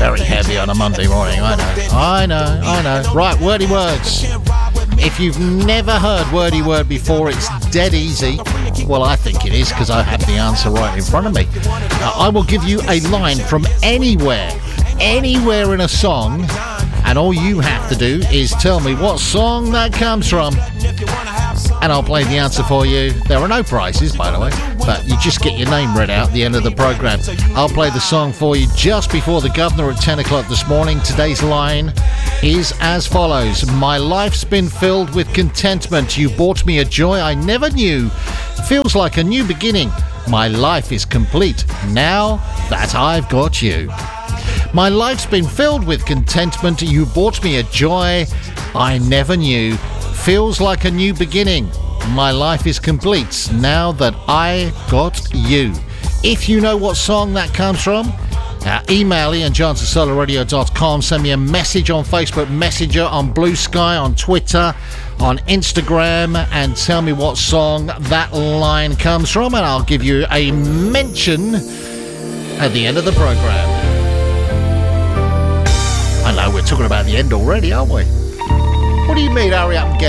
very heavy on a Monday morning, I know. Right, wordy words. If you've never heard wordy word before, it's dead easy. Well, I think it is, because I have the answer right in front of me. I will give you a line from anywhere in a song, and all you have to do is tell me what song that comes from, and I'll play the answer for you. There are no prizes, by the way, but you just get your name read out at the end of the programme. I'll play the song for you just before the governor at 10 o'clock this morning. Today's line is as follows. My life's been filled with contentment. You brought me a joy I never knew. Feels like a new beginning. My life is complete now that I've got you. My life's been filled with contentment. You brought me a joy I never knew. Feels like a new beginning. My life is complete now that I got you. If you know what song that comes from, email ianjohns@solarradio.com. Send me a message on Facebook Messenger, on Blue Sky, on Twitter, on Instagram, and tell me what song that line comes from, and I'll give you a mention at the end of the programme. I know we're talking about the end already, aren't we? What do you mean, hurry up and get